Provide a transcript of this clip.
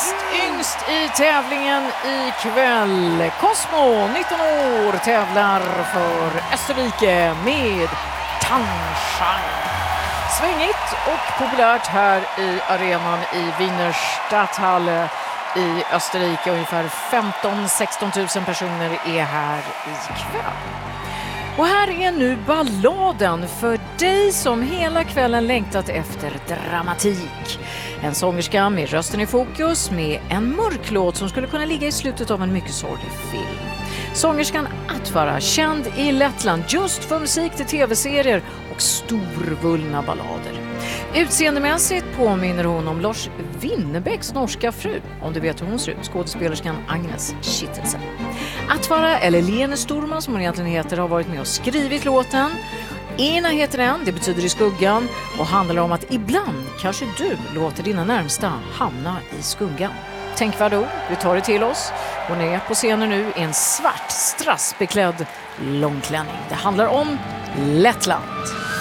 Näst yngst i tävlingen ikväll. Cosmo, 19 år, tävlar för Österrike med Tanzschan. Svängigt och populärt här i arenan i Wiener Stadthalle i Österrike. Ungefär 15-16 000 personer är här ikväll. Och här är nu balladen för dig som hela kvällen längtat efter dramatik. En sångerska med rösten i fokus med en mörk låt som skulle kunna ligga i slutet av en mycket sorglig film. Sångerskan Atvara, känd i Lettland just för musik till tv-serier och storvullna ballader. Utseendemässigt påminner hon om Lars Winnerbäcks norska fru, om du vet hur hon ser ut, skådespelerskan Agnes Kittelsen. Atvara, eller Lene Storman som hon egentligen heter, har varit med och skrivit låten. Ena heter den, det betyder i skuggan, och handlar om att ibland kanske du låter dina närmsta hamna i skuggan. Tänkvärda ord, vi tar det till oss. Hon är på scenen nu i en svart strassbeklädd långklänning. Det handlar om Lettland.